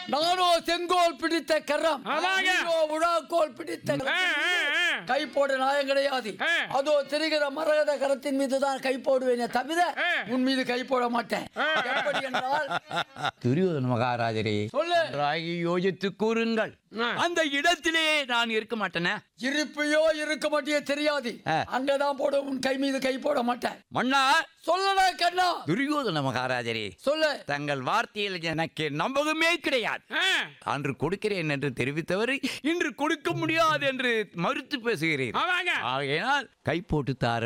நானோ செங்கோல் பிடித்த கரம், ஆமாங்க. நீயோ உழாக்கோல் பிடித்த கை போட நாயம் கிடையாது. அதோ தெரிகிற மரகத கரத்தின் மீது தான் கை போடுவேனே தவிர உன் மீது கை போட மாட்டேன். எப்படி என்றால், துரியோதன மகாராஜரே, சொல்லு. நன்றாக யோசித்து கூறுங்கள். அந்த இடத்திலே நான் இருக்க மாட்டேனே. இருப்பையோ இருக்க மாட்டியோ தெரியாது. அங்கதான் போட, உன் கை மீது கை போட மாட்டேன். மன்னா, சொல்லடா கண்ணா. துரியோதன மகாராஜரே, சொல்லு. தங்கள் வார்த்தையில் எனக்கு நம்பகமே கிடையாது. அன்று கொடுக்கிறேன் என்று தெரிவித்தவர் இன்று கொடுக்க முடியாது என்று மறுத்து பேசுகிறேன். ஆகையினால் கை போட்டு தார